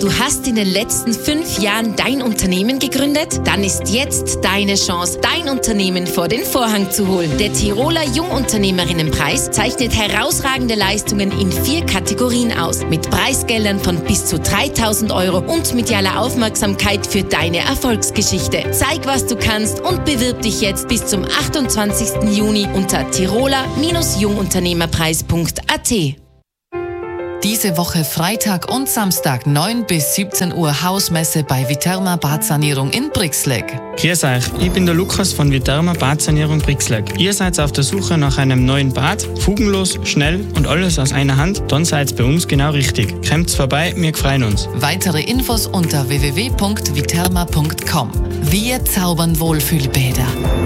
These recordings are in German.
Du hast in den letzten 5 Jahren dein Unternehmen gegründet? Dann ist jetzt deine Chance, dein Unternehmen vor den Vorhang zu holen. Der Tiroler Jungunternehmerinnenpreis zeichnet herausragende Leistungen in 4 Kategorien aus. Mit Preisgeldern von bis zu 3.000 Euro und medialer Aufmerksamkeit für deine Erfolgsgeschichte. Zeig, was du kannst und bewirb dich jetzt bis zum 28. Juni unter tiroler-jungunternehmerpreis.at. Diese Woche Freitag und Samstag 9 bis 17 Uhr Hausmesse bei Viterma Badsanierung in Brixlegg. Grüß euch, ich bin der Lukas von Viterma Badsanierung Brixlegg. Ihr seid auf der Suche nach einem neuen Bad, fugenlos, schnell und alles aus einer Hand? Dann seid bei uns genau richtig. Kommt's vorbei, wir freuen uns. Weitere Infos unter www.viterma.com. Wir zaubern Wohlfühlbäder.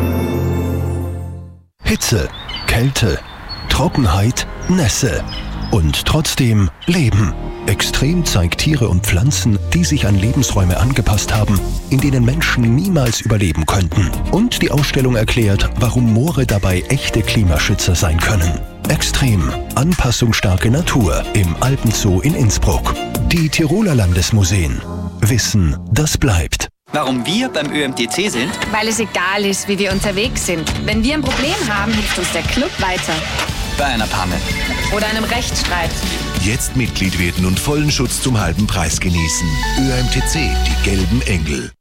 Hitze, Kälte, Trockenheit, Nässe. Und trotzdem Leben. Extrem zeigt Tiere und Pflanzen, die sich an Lebensräume angepasst haben, in denen Menschen niemals überleben könnten. Und die Ausstellung erklärt, warum Moore dabei echte Klimaschützer sein können. Extrem. Anpassungsstarke Natur im Alpenzoo in Innsbruck. Die Tiroler Landesmuseen. Wissen, das bleibt. Warum wir beim ÖMTC sind? Weil es egal ist, wie wir unterwegs sind. Wenn wir ein Problem haben, hilft uns der Club weiter. Bei einer Panne. Oder einem Rechtsstreit. Jetzt Mitglied werden und vollen Schutz zum halben Preis genießen. ÖMTC, die gelben Engel.